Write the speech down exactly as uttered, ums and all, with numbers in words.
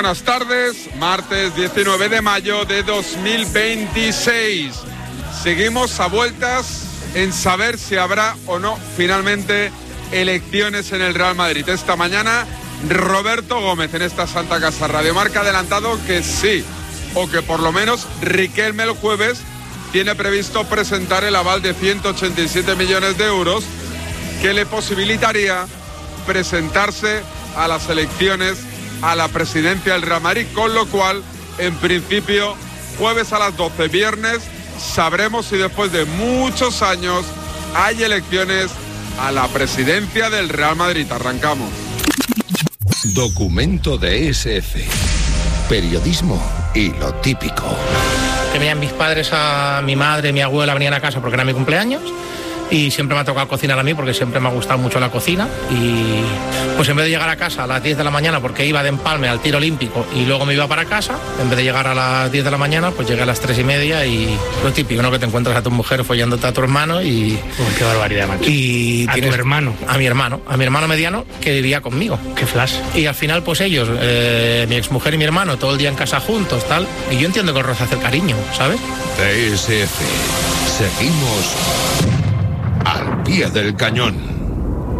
Buenas tardes, martes diecinueve de mayo de dos mil veintiséis. Seguimos a vueltas en saber si habrá o no finalmente elecciones en el Real Madrid. Esta mañana Roberto Gómez en esta Santa Casa Radio Marca ha adelantado que sí, o que por lo menos Riquelme el jueves tiene previsto presentar el aval de ciento ochenta y siete millones de euros que le posibilitaría presentarse a las elecciones a la presidencia del Real Madrid, con lo cual, en principio, jueves a las doce, viernes, sabremos si después de muchos años hay elecciones a la presidencia del Real Madrid. Arrancamos. Documento de ese efe. Periodismo y lo típico. Que venían mis padres, a mi madre, mi abuela, venían a casa porque era mi cumpleaños. Y siempre me ha tocado cocinar a mí porque siempre me ha gustado mucho la cocina. Y pues en vez de llegar a casa a las diez de la mañana porque iba de empalme al tiro olímpico y luego me iba para casa, en vez de llegar a las diez de la mañana, pues llegué a las tres y media y lo típico, ¿no? Que te encuentras a tu mujer follándote a tu hermano y... Uy, qué barbaridad, macho. Y ¿A tu hermano? A mi hermano, a mi hermano mediano que vivía conmigo. Qué flash. Y al final, pues ellos, eh, mi exmujer y mi hermano, todo el día en casa juntos, tal. Y yo entiendo que el roce hace el cariño, ¿sabes? De ese efe. Seguimos al pie del cañón.